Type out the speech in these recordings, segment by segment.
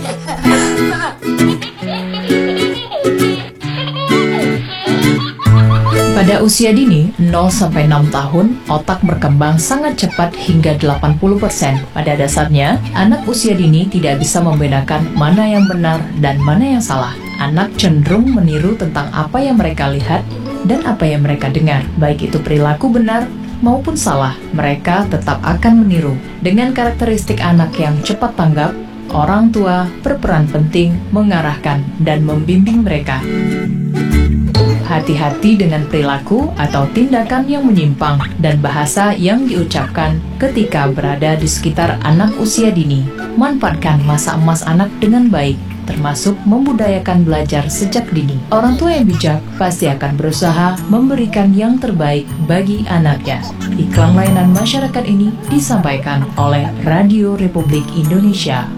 Pada usia dini, 0-6 tahun, otak berkembang sangat cepat hingga 80%. Pada dasarnya, anak usia dini tidak bisa membedakan mana yang benar dan mana yang salah. Anak cenderung meniru tentang apa yang mereka lihat dan apa yang mereka dengar. Baik itu perilaku benar maupun salah, mereka tetap akan meniru. Dengan karakteristik anak yang cepat tanggap, orang tua berperan penting mengarahkan dan membimbing mereka. Hati-hati dengan perilaku atau tindakan yang menyimpang dan bahasa yang diucapkan ketika berada di sekitar anak usia dini. Manfaatkan masa emas anak dengan baik, termasuk membudayakan belajar sejak dini. Orang tua yang bijak pasti akan berusaha memberikan yang terbaik bagi anaknya. Iklan layanan masyarakat ini disampaikan oleh Radio Republik Indonesia.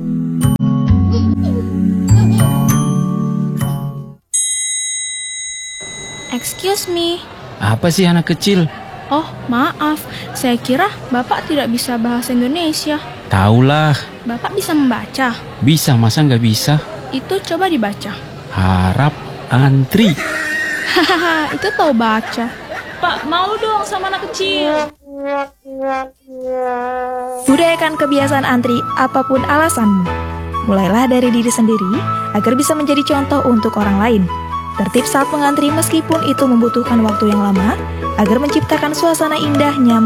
Excuse me. Apa sih anak kecil? Oh, maaf. Saya kira Bapak tidak bisa bahasa Indonesia. Taulah. Bapak bisa membaca? Bisa, masa nggak bisa? Itu coba dibaca. Harap antri. Hahaha, itu tahu baca. Pak, mau dong sama anak kecil. Budayakan kebiasaan antri apapun alasanmu. Mulailah dari diri sendiri agar bisa menjadi contoh untuk orang lain. Tertib saat mengantri meskipun itu membutuhkan waktu yang lama agar menciptakan suasana indah nyaman.